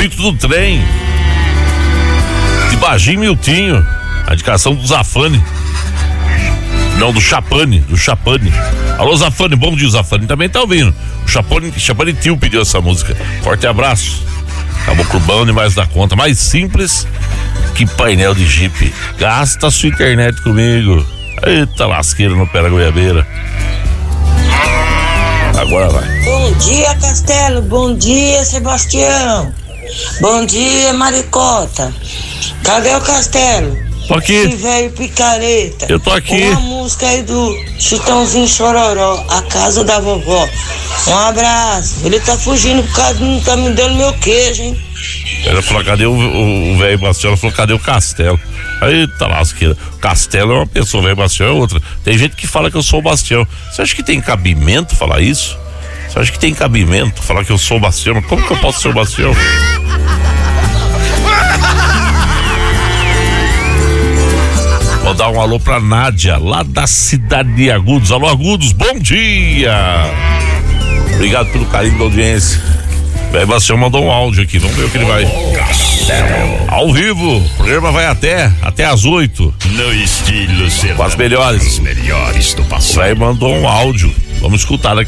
pico do trem. De Bagim Miltinho. A indicação do Zafani. Não, do Chapane. Alô, Zafani, bom dia, Zafani também tá ouvindo. O Chapane Tio pediu essa música. Forte abraço. Acabou com o bom demais da conta. Mais simples que painel de Jeep. Gasta a sua internet comigo. Eita lasqueira no pé da goiabeira. Agora vai. Bom dia, Castelo. Bom dia, Sebastião. Bom dia, Maricota. Cadê o Castelo? Tô aqui. Esse velho picareta. Eu tô aqui. Uma música aí do Chitãozinho Chororó, A Casa da Vovó. Um abraço. Ele tá fugindo por causa de não tá me dando meu queijo, hein? Ela falou, cadê o velho Bastião? Ela falou, cadê o Castelo? Eita lasqueira. Castelo é uma pessoa, o velho Bastião é outra. Tem gente que fala que eu sou o Bastião. Você acha que tem cabimento falar isso? Você acha que tem cabimento falar que eu sou o Bastião? Como que eu posso ser o Bastião? Vou dar um alô pra Nádia, lá da cidade de Agudos. Alô, Agudos, bom dia! Obrigado pelo carinho da audiência. O velho Bastião mandou um áudio aqui, vamos ver o que ele vai. Castelo. Ao vivo, o programa vai até às 8. No estilo com as melhores. Os melhores do passado. O velho mandou um áudio, vamos escutar aqui.